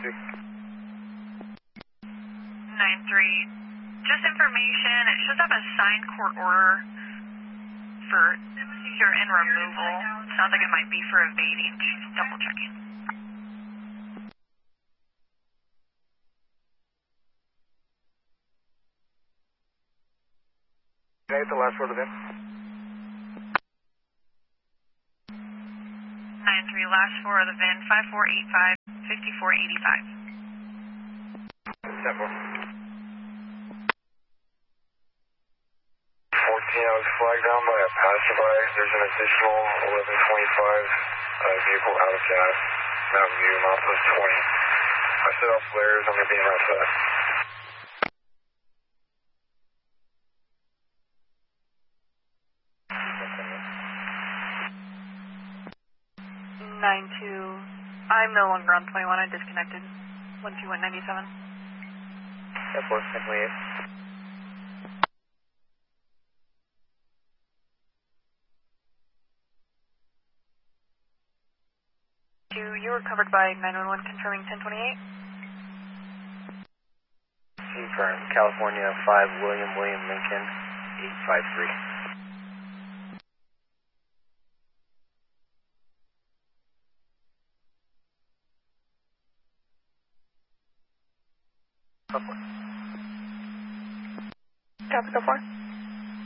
Just information, it shows up a signed court order for seizure and removal. Sounds like it might be for evading. Just double checking. Can I get the last word of it? 9-3, last four of the VIN, 5485, 5485. 14, I was flagged down by a passerby. There's an additional 1125 vehicle out of gas. Mountain View, milepost 20. I set off flares. I'm going to be in right fast. 9-2, I'm no longer on 21, I disconnected. 12197. Airport 1028. You were covered by 911 confirming 1028. Confirm, California 5, William Lincoln, 853. Copy, go for it.